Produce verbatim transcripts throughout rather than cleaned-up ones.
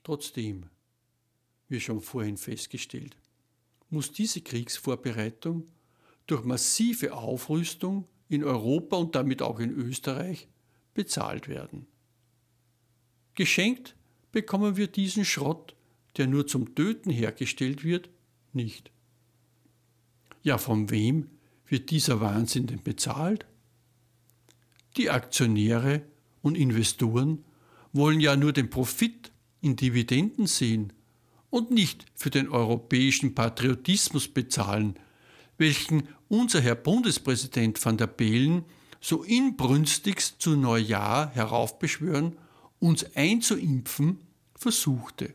Trotzdem, wie schon vorhin festgestellt, muss diese Kriegsvorbereitung durch massive Aufrüstung in Europa und damit auch in Österreich bezahlt werden. Geschenkt bekommen wir diesen Schrott, der nur zum Töten hergestellt wird, nicht. Ja, von wem wird dieser Wahnsinn denn bezahlt? Die Aktionäre und Investoren wollen ja nur den Profit in Dividenden sehen und nicht für den europäischen Patriotismus bezahlen, welchen unser Herr Bundespräsident van der Bellen so inbrünstigst zu Neujahr heraufbeschwören, uns einzuimpfen versuchte.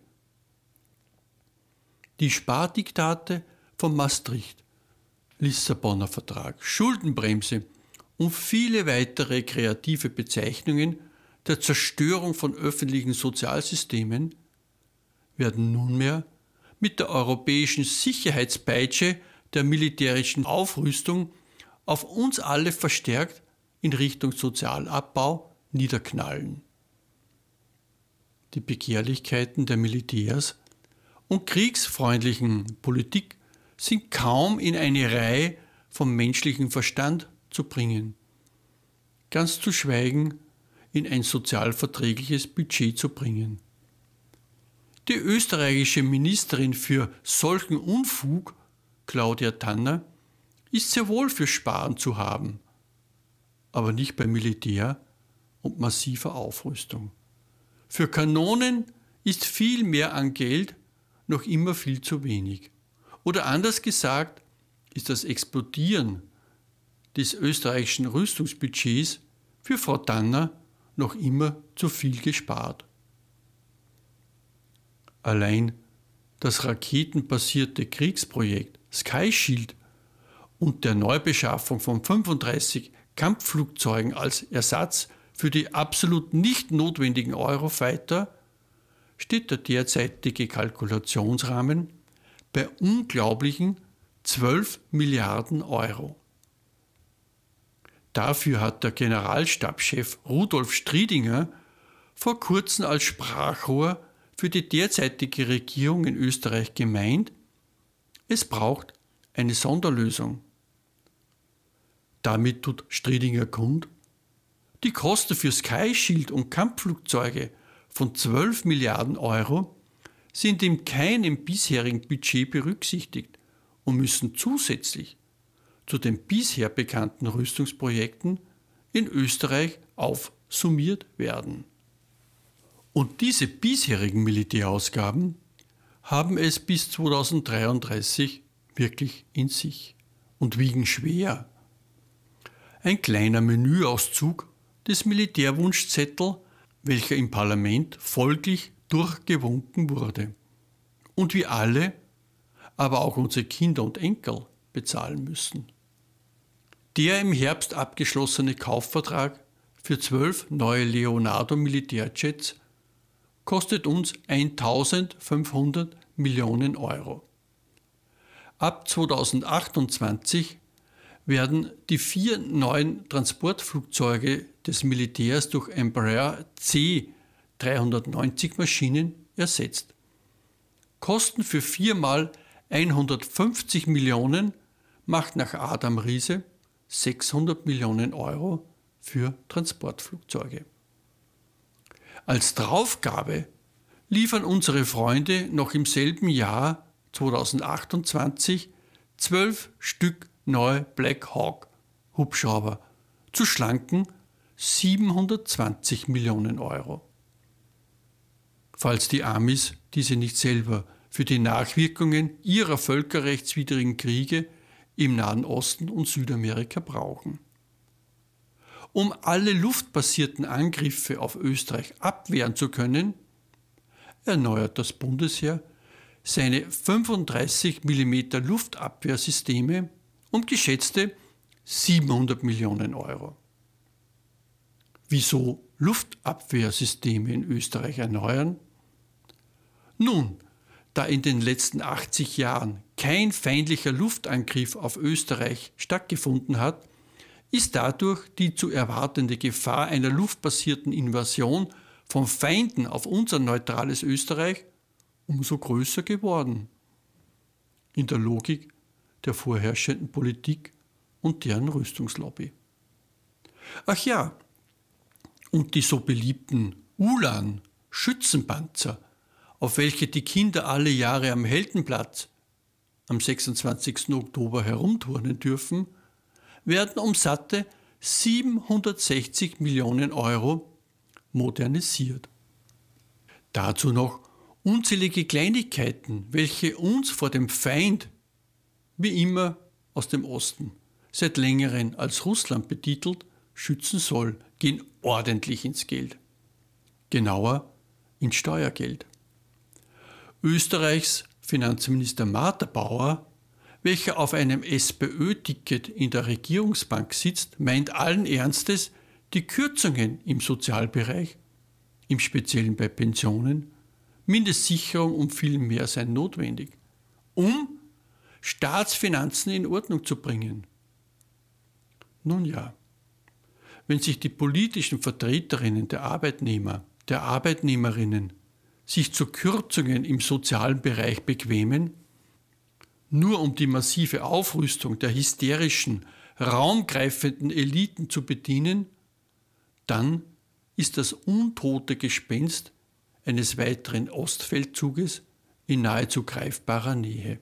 Die Spardiktate von Maastricht, Lissabonner Vertrag, Schuldenbremse und viele weitere kreative Bezeichnungen der Zerstörung von öffentlichen Sozialsystemen werden nunmehr mit der europäischen Sicherheitspeitsche der militärischen Aufrüstung auf uns alle verstärkt in Richtung Sozialabbau niederknallen. Die Begehrlichkeiten der Militärs und kriegsfreundlichen Politik sind kaum in eine Reihe vom menschlichen Verstand zu bringen, ganz zu schweigen in ein sozialverträgliches Budget zu bringen. Die österreichische Ministerin für solchen Unfug, Claudia Tanner, ist sehr wohl für Sparen zu haben, aber nicht bei Militär und massiver Aufrüstung. Für Kanonen ist viel mehr an Geld noch immer viel zu wenig. Oder anders gesagt, ist das Explodieren des österreichischen Rüstungsbudgets für Frau Tanner noch immer zu viel gespart. Allein das raketenbasierte Kriegsprojekt Sky Shield und der Neubeschaffung von fünfunddreißig Kampfflugzeugen als Ersatz für die absolut nicht notwendigen Eurofighter steht der derzeitige Kalkulationsrahmen bei unglaublichen zwölf Milliarden Euro. Dafür hat der Generalstabschef Rudolf Striedinger vor kurzem als Sprachrohr für die derzeitige Regierung in Österreich gemeint, es braucht eine Sonderlösung. Damit tut Striedinger kund, die Kosten für Sky Shield und Kampfflugzeuge von zwölf Milliarden Euro sind in keinem bisherigen Budget berücksichtigt und müssen zusätzlich zu den bisher bekannten Rüstungsprojekten in Österreich aufsummiert werden. Und diese bisherigen Militärausgaben haben es bis zweitausenddreiunddreißig wirklich in sich und wiegen schwer. Ein kleiner Menüauszug des Militärwunschzettel, welcher im Parlament folglich durchgewunken wurde und wir alle, aber auch unsere Kinder und Enkel bezahlen müssen. Der im Herbst abgeschlossene Kaufvertrag für zwölf neue Leonardo-Militärjets kostet uns eintausendfünfhundert Millionen Euro. Ab zweitausendachtundzwanzig werden die vier neuen Transportflugzeuge des Militärs durch Embraer C dreihundertneunzig Maschinen ersetzt. Kosten für viermal hundertfünfzig Millionen macht nach Adam Riese sechshundert Millionen Euro für Transportflugzeuge. Als Draufgabe liefern unsere Freunde noch im selben Jahr zweitausendachtundzwanzig zwölf Stück neue Black Hawk Hubschrauber zu schlanken siebenhundertzwanzig Millionen Euro. Falls die Amis diese nicht selber für die Nachwirkungen ihrer völkerrechtswidrigen Kriege im Nahen Osten und Südamerika brauchen. Um alle luftbasierten Angriffe auf Österreich abwehren zu können, erneuert das Bundesheer seine fünfunddreißig Millimeter Luftabwehrsysteme um geschätzte siebenhundert Millionen Euro. Wieso Luftabwehrsysteme in Österreich erneuern? Nun, da in den letzten achtzig Jahren kein feindlicher Luftangriff auf Österreich stattgefunden hat, ist dadurch die zu erwartende Gefahr einer luftbasierten Invasion von Feinden auf unser neutrales Österreich umso größer geworden. In der Logik der vorherrschenden Politik und deren Rüstungslobby. Ach ja, und die so beliebten Ulan-Schützenpanzer, auf welche die Kinder alle Jahre am Heldenplatz am sechsundzwanzigsten Oktober herumturnen dürfen, werden um satte siebenhundertsechzig Millionen Euro modernisiert. Dazu noch unzählige Kleinigkeiten, welche uns vor dem Feind, wie immer aus dem Osten, seit längerem als Russland betitelt, schützen soll, gehen ordentlich ins Geld. Genauer ins Steuergeld. Österreichs Finanzminister Martha Bauer, welcher auf einem SPÖ-Ticket in der Regierungsbank sitzt, meint allen Ernstes, die Kürzungen im Sozialbereich, im Speziellen bei Pensionen, Mindestsicherung und viel mehr seien notwendig, um Staatsfinanzen in Ordnung zu bringen. Nun ja, wenn sich die politischen Vertreterinnen der Arbeitnehmer, der Arbeitnehmerinnen sich zu Kürzungen im sozialen Bereich bequemen, nur um die massive Aufrüstung der hysterischen, raumgreifenden Eliten zu bedienen, dann ist das untote Gespenst eines weiteren Ostfeldzuges in nahezu greifbarer Nähe.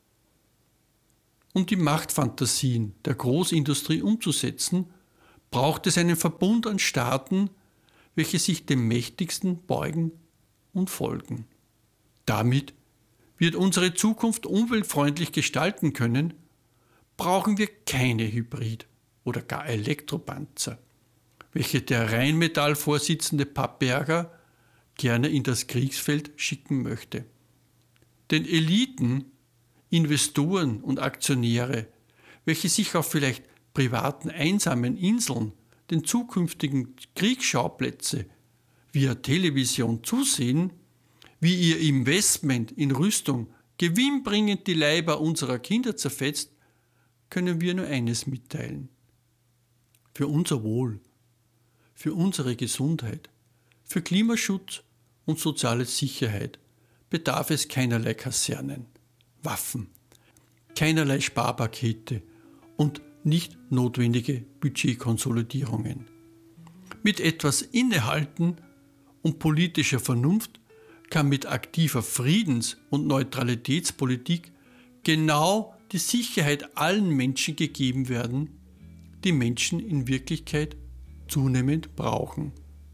Um die Machtfantasien der Großindustrie umzusetzen, braucht es einen Verbund an Staaten, welche sich dem Mächtigsten beugen und folgen. Damit wird unsere Zukunft umweltfreundlich gestalten können, brauchen wir keine Hybrid- oder gar Elektropanzer, welche der Rheinmetall-Vorsitzende Papperger gerne in das Kriegsfeld schicken möchte. Denn Eliten, Investoren und Aktionäre, welche sich auf vielleicht privaten einsamen Inseln den zukünftigen Kriegsschauplätze via Television zusehen, wie ihr Investment in Rüstung gewinnbringend die Leiber unserer Kinder zerfetzt, können wir nur eines mitteilen. Für unser Wohl, für unsere Gesundheit, für Klimaschutz und soziale Sicherheit bedarf es keinerlei Kasernen, Waffen, keinerlei Sparpakete und nicht notwendige Budgetkonsolidierungen. Mit etwas Innehalten und politischer Vernunft kann mit aktiver Friedens- und Neutralitätspolitik genau die Sicherheit allen Menschen gegeben werden, die Menschen in Wirklichkeit zunehmend brauchen.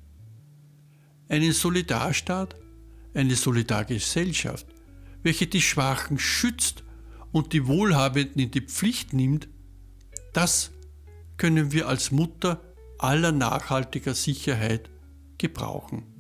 Einen Solidarstaat, eine Solidargesellschaft, welche die Schwachen schützt und die Wohlhabenden in die Pflicht nimmt, das können wir als Mutter aller nachhaltiger Sicherheit gebrauchen.